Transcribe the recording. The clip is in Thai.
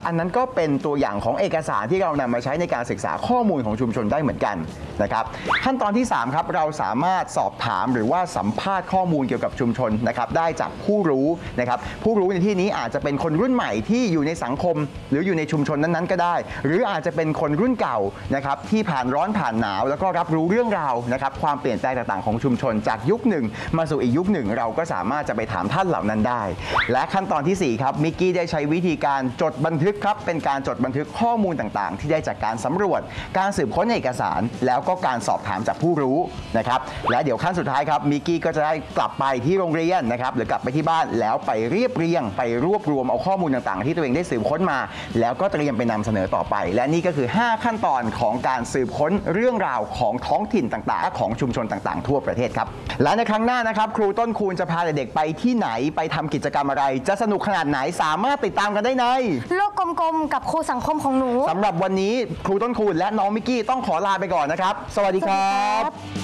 อันนั้นก็เป็นตัวอย่างของเอกสารที่เรานำมาใช้ในการศึกษาข้อมูลของชุมชนได้เหมือนกันนะครับขั้นตอนที่3ครับเราสามารถสอบถามหรือว่าสัมภาษณ์ข้อมูลเกี่ยวกับชุมชนนะครับได้จากผู้รู้นะครับผู้รู้ในที่นี้อาจจะเป็นคนรุ่นใหม่ที่อยู่ในสังคมหรืออยู่ในชุมชนนั้นๆก็ได้หรืออาจจะเป็นคนรุ่นเก่านะครับที่ผ่านร้อนผ่านหนาวแล้วก็รับรู้เรื่องราวนะครับความเปลี่ยนแปลงต่างๆของชุมชนจากยุคหนึ่งมาสู่อีกยุคหนึ่งเราก็สามารถจะไปถามท่านเหล่านั้นได้และขั้นตอนที่4ครับมิกกี้ได้ใช้วิธีการจดบันทึกครับเป็นการจดบันทึกข้อมูลต่างๆที่ได้จากการสำรวจการสืบค้นเอกสารแล้วก็การสอบถามจากผู้รู้นะครับและเดี๋ยวขั้นสุดท้ายครับมิกกี้ก็จะได้กลับไปที่โรงเรียนนะครับหรือกลับไปที่บ้านแล้วไปเรียบเรียงไปรวบรวมเอาข้อมูลต่างๆที่ตัวเองได้สืบค้นมาแล้วก็เตรียมไปนำเสนอต่อไปและนี่ก็คือ5ขั้นตอนของการสืบค้นเรื่องราวของท้องถิ่นต่างๆของชุมชนต่างๆทั่วประเทศครับและในครั้งหน้านะครับครูต้นคูณจะพาเด็กๆไปที่ไหนไปทำกิจกรรมอะไรจะสนุกขนาดไหนสามารถติดตามกันได้ในโลกกลมๆกับครูสังคมของหนูสำหรับวันนี้ครูต้นคูณและน้องมิกกี้ต้องขอลาไปก่อนนะครับสวัสดีครับ